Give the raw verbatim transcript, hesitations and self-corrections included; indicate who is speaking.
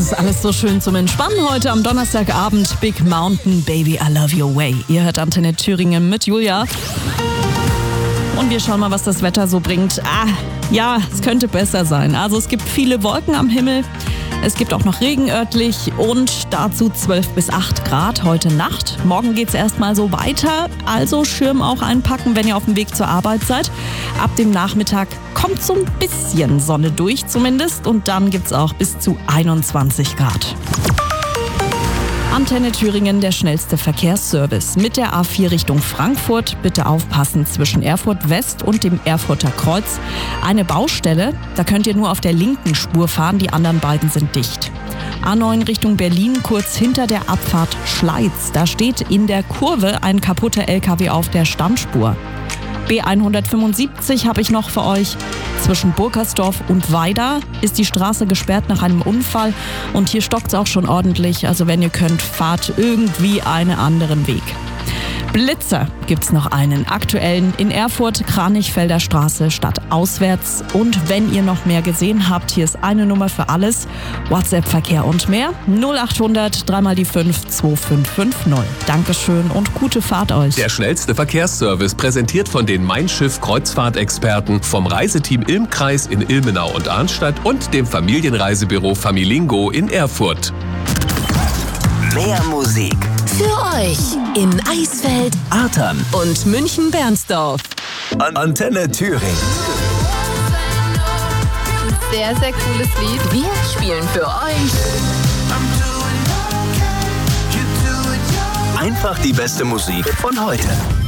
Speaker 1: ist alles so schön zum Entspannen heute am Donnerstagabend. Big Mountain, Baby, I Love Your Way. Ihr hört Antenne Thüringen mit Julia. Und wir schauen mal, was das Wetter so bringt. Ah, ja, es könnte besser sein. Also es gibt viele Wolken am Himmel. Es gibt auch noch Regen örtlich und dazu zwölf bis acht Grad heute Nacht. Morgen geht's erstmal so weiter, also Schirm auch einpacken, wenn ihr auf dem Weg zur Arbeit seid. Ab dem Nachmittag kommt so ein bisschen Sonne durch zumindest und dann gibt's auch bis zu einundzwanzig Grad. Antenne Thüringen, der schnellste Verkehrsservice. Mit der A vier Richtung Frankfurt bitte aufpassen zwischen Erfurt West und dem Erfurter Kreuz. Eine Baustelle, da könnt ihr nur auf der linken Spur fahren, die anderen beiden sind dicht. A neun Richtung Berlin, kurz hinter der Abfahrt Schleiz. Da steht in der Kurve ein kaputter L K W auf der Stammspur. B hundertfünfundsiebzig habe ich noch für euch. Zwischen Burkersdorf und Weida ist die Straße gesperrt nach einem Unfall und hier stockt es auch schon ordentlich. Also wenn ihr könnt, fahrt irgendwie einen anderen Weg. Blitzer gibt's noch einen aktuellen in Erfurt, Kranichfelder Straße stadtauswärts. Und wenn ihr noch mehr gesehen habt, hier ist eine Nummer für alles. WhatsApp-Verkehr und mehr. null achthundert drei mal die fünf zwei fünf fünf null. Dankeschön und gute Fahrt euch.
Speaker 2: Der schnellste Verkehrsservice präsentiert von den Mein Schiff Kreuzfahrtexperten vom Reiseteam Ilmkreis in Ilmenau und Arnstadt und dem Familienreisebüro Familingo in Erfurt.
Speaker 3: Mehr Musik
Speaker 4: für euch in Eisfeld,
Speaker 3: Artern
Speaker 4: und München-Bernsdorf.
Speaker 3: An Antenne Thüringen.
Speaker 5: Sehr, sehr cooles Lied.
Speaker 4: Wir spielen für euch
Speaker 3: Einfach die beste Musik von heute.